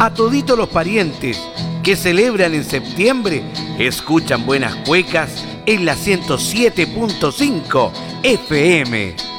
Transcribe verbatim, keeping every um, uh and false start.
A toditos los parientes que celebran en septiembre, escuchan Buenas Cuecas en la ciento siete punto cinco F M.